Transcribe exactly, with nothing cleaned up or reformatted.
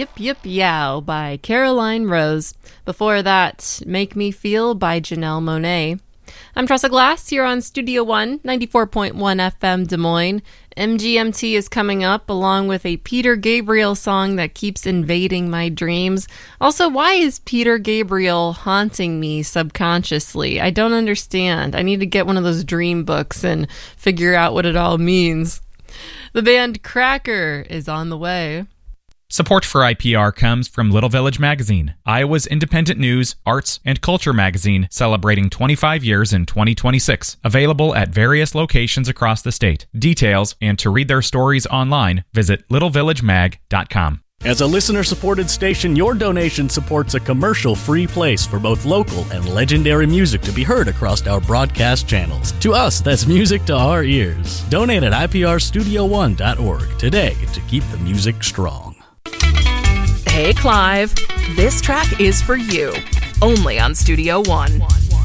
Yip Yip Yow by Caroline Rose. Before that, Make Me Feel by Janelle Monáe. I'm Tressa Glass here on Studio One, ninety-four point one F M Des Moines. M G M T is coming up along with a Peter Gabriel song that keeps invading my dreams. Also, why is Peter Gabriel haunting me subconsciously? I don't understand. I need to get one of those dream books and figure out what it all means. The band Cracker is on the way. Support for I P R comes from Little Village Magazine, Iowa's independent news, arts, and culture magazine celebrating twenty-five years in twenty twenty-six. Available at various locations across the state. Details and to read their stories online, visit little village mag dot com. As a listener-supported station, your donation supports a commercial-free place for both local and legendary music to be heard across our broadcast channels. To us, that's music to our ears. Donate at I P R studio one dot org today to keep the music strong. Hey, Clive. This track is for you. Only on Studio One.